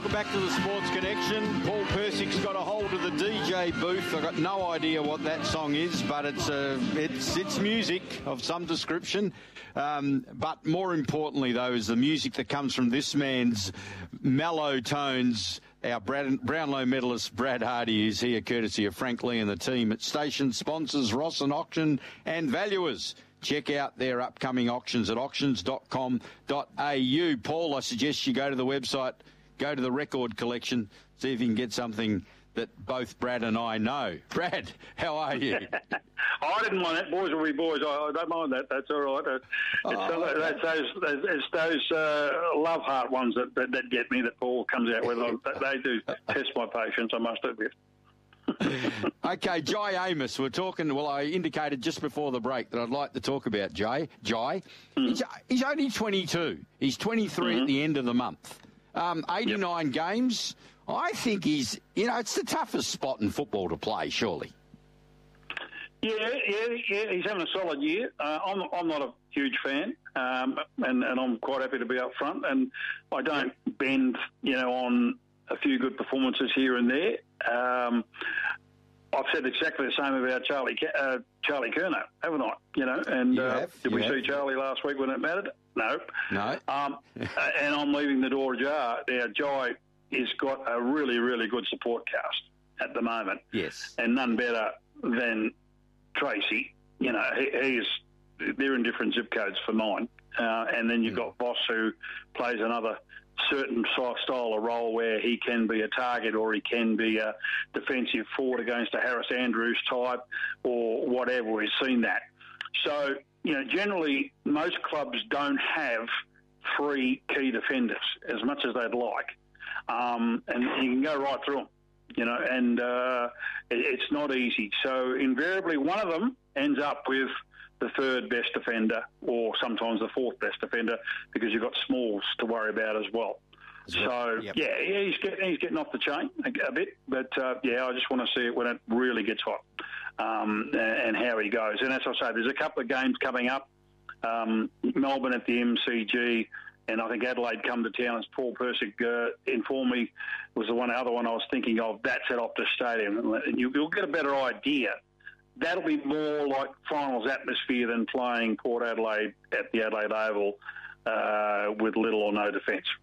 Welcome back to the Sports Connection. Paul Persick's got a hold of the DJ booth. I've got no idea what that song is, but it's music of some description. But more importantly, though, is the music that comes from this man's mellow tones. Our Brownlow medalist Brad Hardy is here courtesy of Frank Lee and the team at Station, sponsors Ross and Auction and Valuers. Check out their upcoming auctions at auctions.com.au. Paul, I suggest you go to the website, go to the record collection, see if you can get something that both Brad and I know. Brad, how are you? I didn't mind that. Boys will be boys. I don't mind that. That's all right. It's those love heart ones that get me, that Paul comes out with. They do test my patience, I must admit. Okay, Jai Amos, we're talking. Well, I indicated just before the break that I'd like to talk about Jai. He's only 22. He's 23 at the end of the month. 89 games. I think he's, it's the toughest spot in football to play, surely. Yeah, he's having a solid year. I'm not a huge fan, and I'm quite happy to be up front, and I don't bend, on a few good performances here and there. I've said exactly the same about Charlie Curnow, haven't I? Did we see Charlie last week when it mattered? No. And I'm leaving the door ajar. Now, Jai has got a really, really good support cast at the moment. Yes. And none better than Tracy. They're in different zip codes for mine. And then you've got Voss, who plays another certain style of role where he can be a target or he can be a defensive forward against a Harris Andrews type or whatever. We've seen that. So, generally most clubs don't have three key defenders as much as they'd like. And you can go right through them, and it's not easy. So invariably one of them ends up with the third best defender or sometimes the fourth best defender because you've got Smalls to worry about as well. So, he's getting off the chain a bit. But, I just want to see it when it really gets hot and how he goes. And as I say, there's a couple of games coming up. Melbourne at the MCG, and I think Adelaide come to town, as Paul Persick informed me, was the other one I was thinking of. That's at Optus Stadium. And you'll get a better idea. That'll be more like finals atmosphere than playing Port Adelaide at the Adelaide Oval with little or no defence.